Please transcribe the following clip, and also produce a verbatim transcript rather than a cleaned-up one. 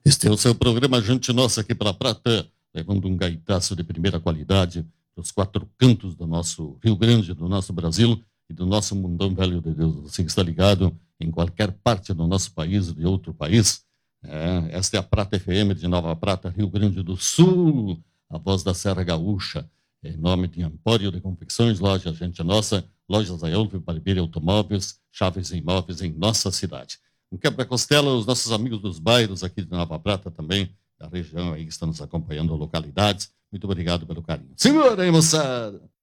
Este é o seu programa Gente Nossa aqui pela Prata, levando um gaitaço de primeira qualidade para os quatro cantos do nosso Rio Grande, do nosso Brasil e do nosso mundão velho de Deus. Você que está ligado em qualquer parte do nosso país, de outro país, é, esta é a Prata F M de Nova Prata, Rio Grande do Sul, a voz da Serra Gaúcha, em nome de Empório de Confecções, Loja Gente Nossa, Lojas Aiolfo, Barbeiro Automóveis, Chaves e Imóveis em nossa cidade. Um quebra-costela, os nossos amigos dos bairros aqui de Nova Prata também, da região aí que estão nos acompanhando, localidades. Muito obrigado pelo carinho. Segura aí, moçada!